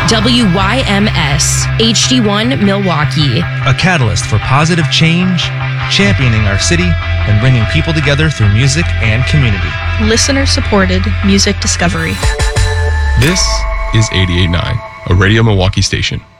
WYMS HD1 Milwaukee. A catalyst for positive change, championing our city, and bringing people together through music and community. Listener-supported music discovery. This is 88.9, a Radio Milwaukee station.